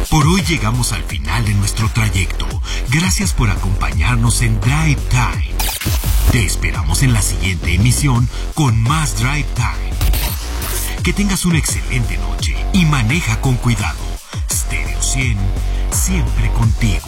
Por hoy llegamos al final de nuestro trayecto. Gracias por acompañarnos en Drive Time. Te esperamos en la siguiente emisión con más Drive Time. Que tengas una excelente noche y maneja con cuidado. Stereo 100, siempre contigo.